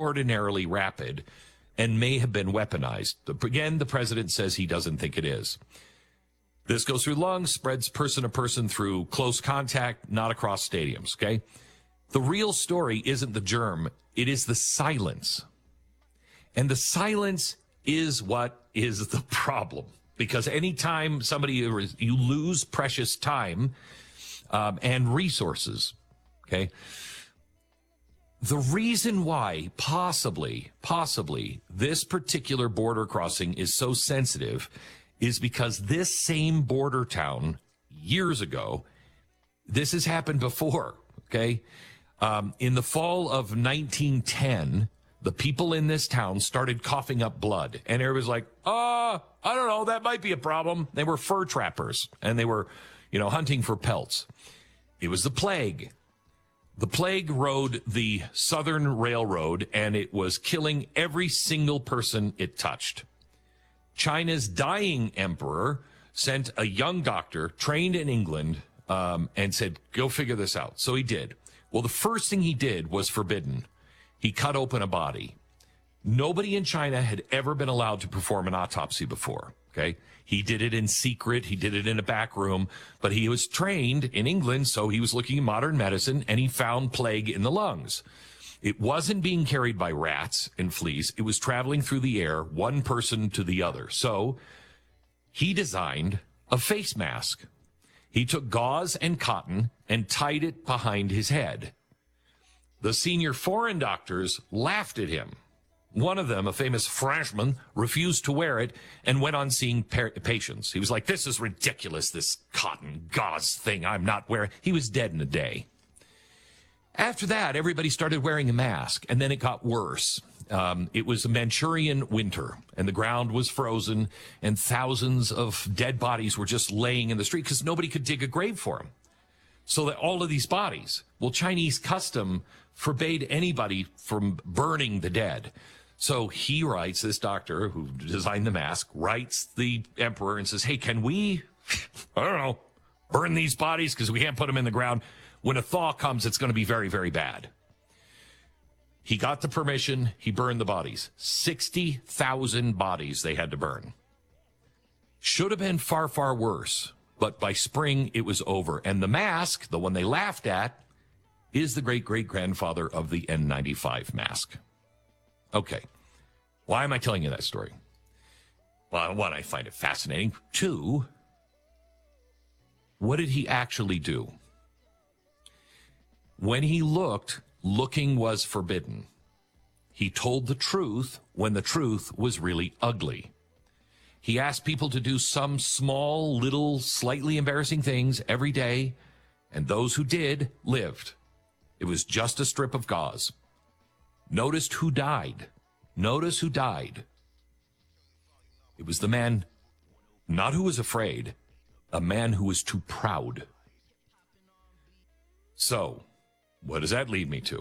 extraordinarily rapid and may have been weaponized. Again, the president says he doesn't think it is. This goes through lungs, spreads person to person through close contact, not across stadiums, okay? The real story isn't the germ, it is the silence. And the silence is what is the problem. Because anytime you lose precious time and resources, okay? The reason why possibly this particular border crossing is so sensitive is because this same border town years ago, this has happened before, okay? In the fall of 1910, the people in this town started coughing up blood. And everybody's like, I don't know, that might be a problem. They were fur trappers, and they were, hunting for pelts. It was the plague. The plague rode the Southern Railroad, and it was killing every single person it touched. China's dying emperor sent a young doctor trained in England and said, go figure this out. So he did. Well, the first thing he did was forbidden. He cut open a body. Nobody in China had ever been allowed to perform an autopsy before, okay? He did it in secret. He did it in a back room. But he was trained in England, so he was looking at modern medicine, and he found plague in the lungs. It wasn't being carried by rats and fleas. It was traveling through the air, one person to the other. So he designed a face mask. He took gauze and cotton and tied it behind his head. The senior foreign doctors laughed at him. One of them, a famous Frenchman, refused to wear it and went on seeing patients. He was like, this is ridiculous, this cotton gauze thing I'm not wearing. He was dead in a day. After that, everybody started wearing a mask, and then it got worse. It was a Manchurian winter, and the ground was frozen, and thousands of dead bodies were just laying in the street because nobody could dig a grave for them. So that all of these bodies, Chinese custom forbade anybody from burning the dead. So he writes, this doctor who designed the mask, writes the emperor and says, hey, can we, burn these bodies because we can't put them in the ground? When a thaw comes, it's going to be very, very bad. He got the permission. He burned the bodies. 60,000 bodies they had to burn. Should have been far, far worse. But by spring, it was over. And the mask, the one they laughed at, is the great-great-grandfather of the N95 mask. Okay. Why am I telling you that story? Well, one, I find it fascinating. Two, what did he actually do? When he looked, looking was forbidden. He told the truth when the truth was really ugly. He asked people to do some small, little, slightly embarrassing things every day, and those who did lived. It was just a strip of gauze. Notice who died. Notice who died. It was the man, not who was afraid, a man who was too proud. So, what does that lead me to?